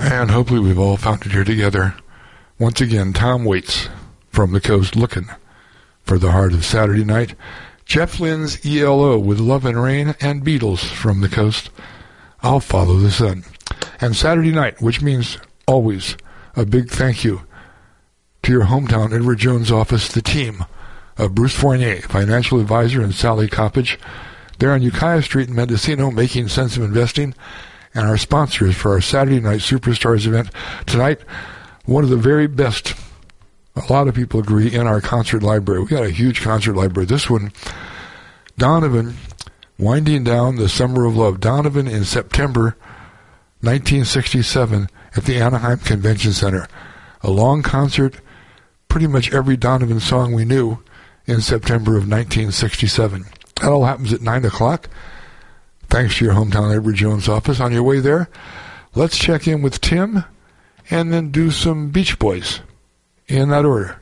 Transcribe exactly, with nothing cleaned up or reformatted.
And hopefully we've all found it here together. Once again, Tom Waits from the coast looking for the heart of Saturday night. Jeff Lynne's E L O with Love and Rain, and Beatles from the coast, I'll Follow the Sun. And Saturday night, which means always a big thank you to your hometown Edward Jones office, the team of Bruce Fournier, financial advisor, and Sally Coppage. They're on Ukiah Street in Mendocino, making sense of investing, and our sponsors for our Saturday night Superstars event tonight. One of the very best, a lot of people agree, in our concert library. We got a huge concert library. This one, Donovan, Winding Down the Summer of Love. Donovan in September nineteen sixty-seven at the Anaheim Convention Center. A long concert, pretty much every Donovan song we knew in September of nineteen sixty-seven. That all happens at nine o'clock. Thanks to your hometown Edward Jones office. On your way there, let's check in with Tim and then do some Beach Boys in that order.